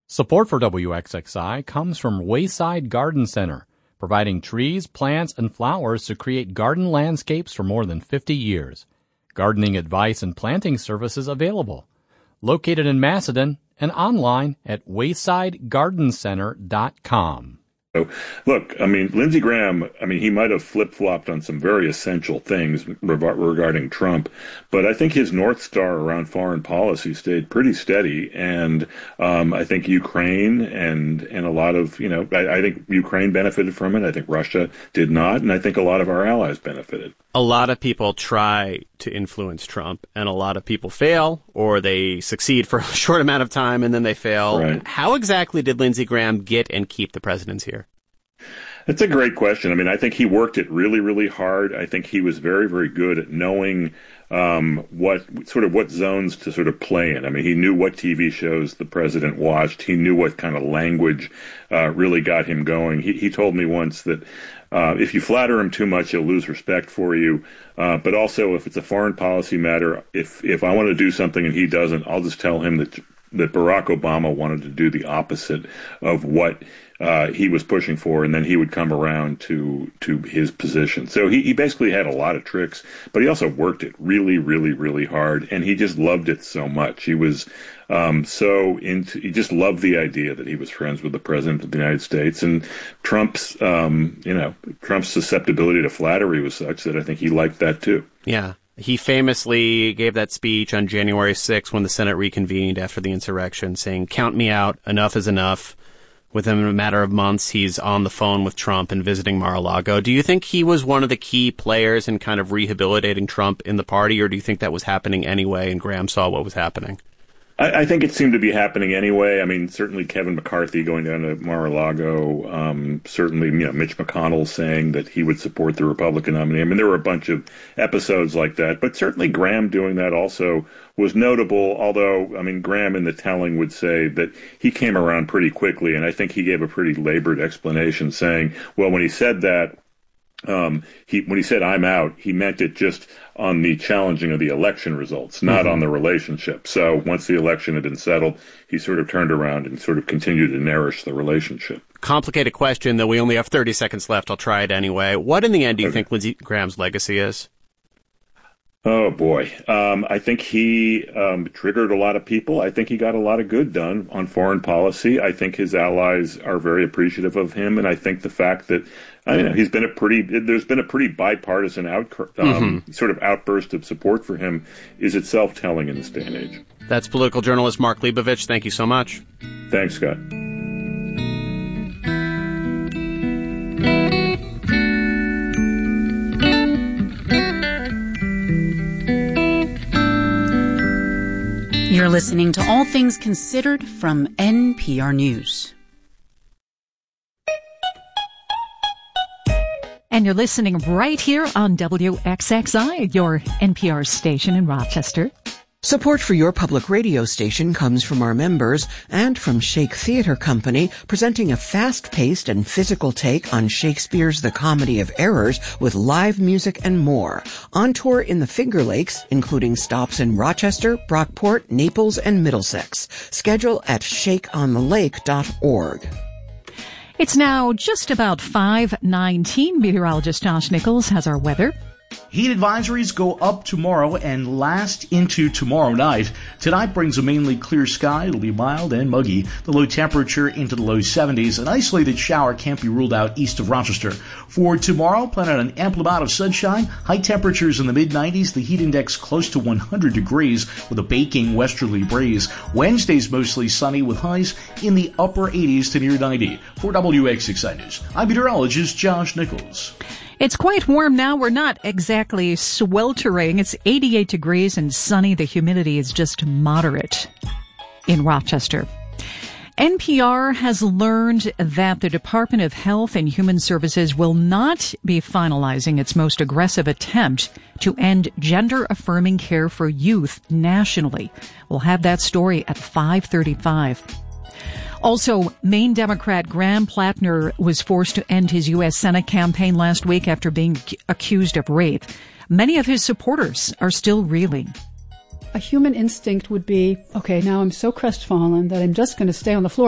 Support for WXXI comes from Wayside Garden Center, providing trees, plants, and flowers to create garden landscapes for more than 50 years. Gardening advice and planting services available. Located in Macedon and online at waysidegardencenter.com. So, look, Lindsey Graham, he might have flip-flopped on some very essential things regarding Trump, but I think his North Star around foreign policy stayed pretty steady. And I think Ukraine and a lot of, I think Ukraine benefited from it. I think Russia did not. And I think a lot of our allies benefited. A lot of people try to influence Trump, and a lot of people fail, or they succeed for a short amount of time and then they fail. Right. How exactly did Lindsey Graham get and keep the presidency here? That's a great question. I think he worked it really, really hard. I think he was very, very good at knowing what zones to sort of play in. He knew what TV shows the president watched. He knew what kind of language really got him going. He told me once that if you flatter him too much, he'll lose respect for you. But also, if it's a foreign policy matter, if I want to do something and he doesn't, I'll just tell him that Barack Obama wanted to do the opposite of what he was pushing for, and then he would come around to his position. So he basically had a lot of tricks, but he also worked it really, really, really hard, and he just loved it so much. He was he just loved the idea that he was friends with the president of the United States, and Trump's susceptibility to flattery was such that I think he liked that too. Yeah. He famously gave that speech on January 6th when the Senate reconvened after the insurrection, saying, "Count me out, enough is enough." Within a matter of months, he's on the phone with Trump and visiting Mar-a-Lago. Do you think he was one of the key players in kind of rehabilitating Trump in the party, or do you think that was happening anyway and Graham saw what was happening? I think it seemed to be happening anyway. Certainly Kevin McCarthy going down to Mar-a-Lago, certainly Mitch McConnell saying that he would support the Republican nominee. There were a bunch of episodes like that, but certainly Graham doing that also was notable, although, Graham in the telling would say that he came around pretty quickly, and I think he gave a pretty labored explanation saying, well, when he said that, when he said "I'm out," he meant it just on the challenging of the election results, not on the relationship. So once the election had been settled, he sort of turned around and sort of continued to nourish the relationship. Complicated question, though we only have 30 seconds left. I'll try it anyway. What in the end do you think Lindsey Graham's legacy is? Oh, boy. I think he triggered a lot of people. I think he got a lot of good done on foreign policy. I think his allies are very appreciative of him. And I think the fact that, there's been a pretty bipartisan sort of outburst of support for him is itself telling in this day and age. That's political journalist Mark Leibovich. Thank you so much. Thanks, Scott. You're listening to All Things Considered from NPR News. And you're listening right here on WXXI, your NPR station in Rochester. Support for your public radio station comes from our members and from Shake Theater Company, presenting a fast-paced and physical take on Shakespeare's The Comedy of Errors with live music and more. On tour in the Finger Lakes, including stops in Rochester, Brockport, Naples, and Middlesex. Schedule at shakeonthelake.org. It's now just about 5:19. Meteorologist Josh Nichols has our weather. Heat advisories go up tomorrow and last into tomorrow night. Tonight brings a mainly clear sky. It'll be mild and muggy. The low temperature into the low 70s. An isolated shower can't be ruled out east of Rochester. For tomorrow, plan on an ample amount of sunshine. High temperatures in the mid-90s. The heat index close to 100 degrees with a baking westerly breeze. Wednesday's mostly sunny with highs in the upper 80s to near 90. For WXXI News, I'm meteorologist Josh Nichols. It's quite warm now. We're not exactly sweltering. It's 88 degrees and sunny. The humidity is just moderate in Rochester. NPR has learned that the Department of Health and Human Services will not be finalizing its most aggressive attempt to end gender-affirming care for youth nationally. We'll have that story at 5:35. Also, Maine Democrat Graham Plattner was forced to end his U.S. Senate campaign last week after being accused of rape. Many of his supporters are still reeling. A human instinct would be, okay, now I'm so crestfallen that I'm just going to stay on the floor.